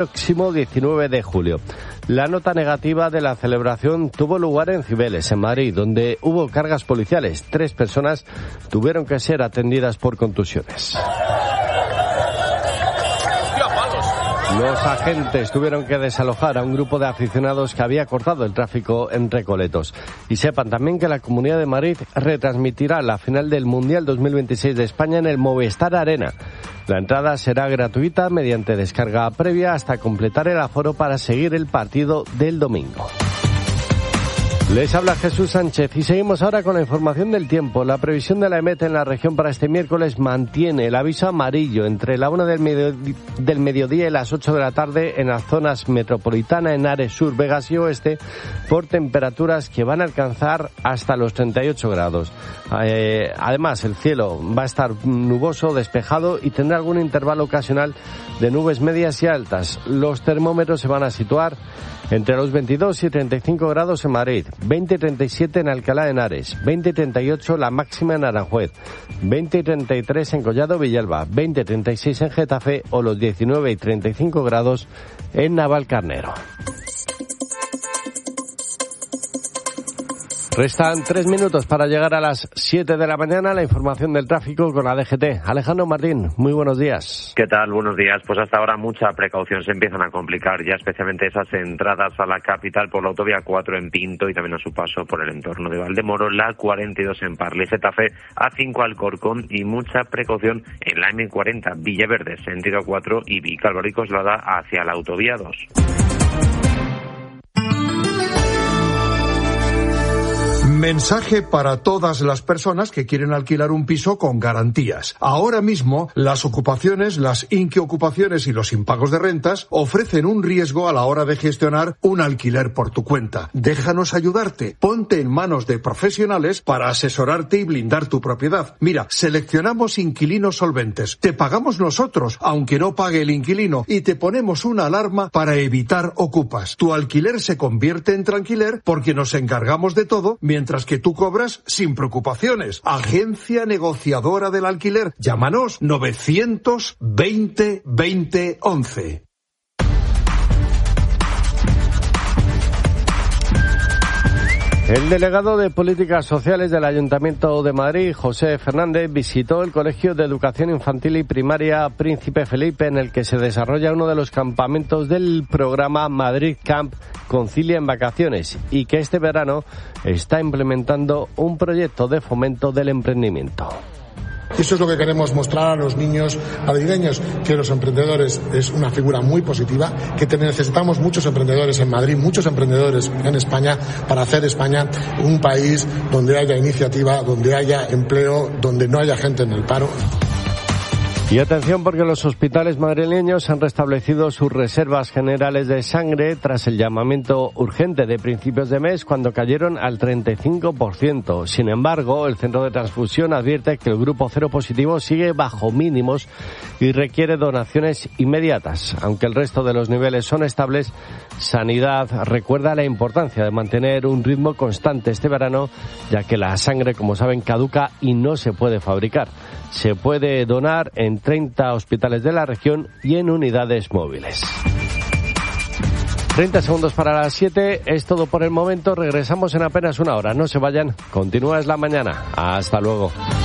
próximo 19 de julio. La nota negativa de la celebración tuvo lugar en Cibeles, en Madrid, donde hubo cargas policiales. 3 personas tuvieron que ser atendidas por contusiones. Los agentes tuvieron que desalojar a un grupo de aficionados que había cortado el tráfico en Recoletos. Y sepan también que la Comunidad de Madrid retransmitirá la final del Mundial 2026 de España en el Movistar Arena. La entrada será gratuita mediante descarga previa hasta completar el aforo para seguir el partido del domingo. Les habla Jesús Sánchez y seguimos ahora con la información del tiempo. La previsión de la EMET en la región para este miércoles mantiene el aviso amarillo entre la 1 del mediodía y las 8 de la tarde en las zonas metropolitana, Henares Sur, Vegas y Oeste, por temperaturas que van a alcanzar hasta los 38 grados. Además, el cielo va a estar nuboso, despejado y tendrá algún intervalo ocasional de nubes medias y altas. Los termómetros se van a situar entre los 22 y 35 grados en Madrid, 20 y 37 en Alcalá de Henares, 20 y 38 la máxima en Aranjuez, 20 y 33 en Collado Villalba, 20 y 36 en Getafe o los 19 y 35 grados en Navalcarnero. Restan 3 minutos para llegar a las 7 de la mañana. La información del tráfico con la DGT. Alejandro Martín, muy buenos días. ¿Qué tal? Buenos días. Pues hasta ahora mucha precaución. Se empiezan a complicar ya especialmente esas entradas a la capital por la autovía 4 en Pinto y también a su paso por el entorno de Valdemoro, la 42 en Parla y Getafe, A5 Alcorcón y mucha precaución en la M40 Villaverde, sentido 4 y Vicálvaro y Coslada hacia la autovía 2. Mensaje para todas las personas que quieren alquilar un piso con garantías. Ahora mismo, las ocupaciones, las inquiocupaciones y los impagos de rentas ofrecen un riesgo a la hora de gestionar un alquiler por tu cuenta. Déjanos ayudarte. Ponte en manos de profesionales para asesorarte y blindar tu propiedad. Mira, seleccionamos inquilinos solventes. Te pagamos nosotros, aunque no pague el inquilino, y te ponemos una alarma para evitar ocupas. Tu alquiler se convierte en tranquiler porque nos encargamos de todo mientras que tú cobras sin preocupaciones. Agencia negociadora del alquiler. Llámanos 920 20 11. El delegado de Políticas Sociales del Ayuntamiento de Madrid, José Fernández, visitó el Colegio de Educación Infantil y Primaria Príncipe Felipe, en el que se desarrolla uno de los campamentos del programa Madrid Camp Concilia en Vacaciones y que este verano está implementando un proyecto de fomento del emprendimiento. Eso es lo que queremos mostrar a los niños madrileños, que los emprendedores es una figura muy positiva, que necesitamos muchos emprendedores en Madrid, muchos emprendedores en España, para hacer España un país donde haya iniciativa, donde haya empleo, donde no haya gente en el paro. Y atención, porque los hospitales madrileños han restablecido sus reservas generales de sangre tras el llamamiento urgente de principios de mes, cuando cayeron al 35%. Sin embargo, el Centro de Transfusión advierte que el grupo cero positivo sigue bajo mínimos y requiere donaciones inmediatas. Aunque el resto de los niveles son estables, Sanidad recuerda la importancia de mantener un ritmo constante este verano, ya que la sangre, como saben, caduca y no se puede fabricar. Se puede donar en 30 hospitales de la región y en unidades móviles. 30 segundos para las 7, es todo por el momento. Regresamos en apenas una hora. No se vayan, continúa Es la Mañana. Hasta luego.